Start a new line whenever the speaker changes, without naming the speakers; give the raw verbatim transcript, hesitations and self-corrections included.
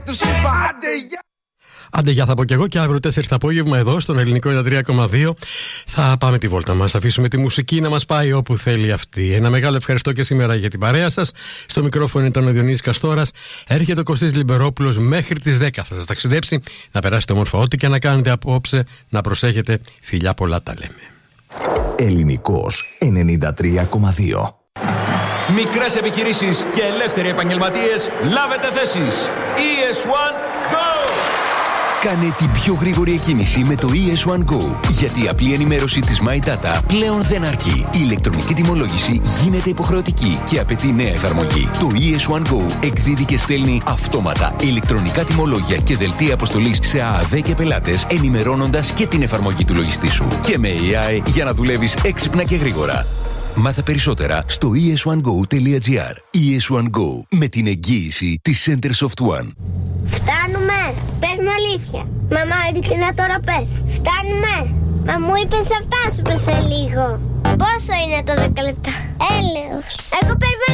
Τους είπα άντε γεια.
Άντε γεια θα πω κι εγώ, και αύριο τέσσερις το απόγευμα εδώ στον Ελληνικό ένα τρία κόμμα δύο θα πάμε τη βόλτα μας. Θα αφήσουμε τη μουσική να μας πάει όπου θέλει αυτή. Ένα μεγάλο ευχαριστώ και σήμερα για την παρέα σας. Στο μικρόφωνο ήταν ο Διονύσης Καστόρας. Έρχεται ο Κωστής Λιμπερόπουλος μέχρι τις δέκα. Θα σας ταξιδέψει, να περάσετε όμορφα ό,τι και να κάνετε απόψε. Να προσέχετε. Φιλιά πολλά, τα λέμε.
Ελληνικός ενενήντα τρία κόμμα δύο.
Μικρές επιχειρήσεις και ελεύθεροι επαγγελματίες, λάβετε θέσεις. ι ες one Go!
Κάνε την πιο γρήγορη εκκίνηση με το ι ες one Go. Γιατί η απλή ενημέρωση της My Data πλέον δεν αρκεί. Η ηλεκτρονική τιμολόγηση γίνεται υποχρεωτική και απαιτεί νέα εφαρμογή. Το ι ες one Go εκδίδει και στέλνει αυτόματα ηλεκτρονικά τιμολόγια και δελτία αποστολής σε ΑΑΔ και πελάτες, ενημερώνοντας και την εφαρμογή του λογιστή σου. Και με έι άι για να δουλεύεις έξυπνα και γρήγορα. Μάθε περισσότερα στο ι ες one go τελεία τζι άρ. ι ες one Go, με την εγγύηση της Centersoft One.
Φτάνουμε! Πες μου αλήθεια. Μαμά, ειλικρινά τώρα πες. Φτάνουμε! Μα μου είπες αυτά σου πες σε λίγο. Πόσο είναι το δέκα λεπτά? Έλεος. Εγώ περιμένω.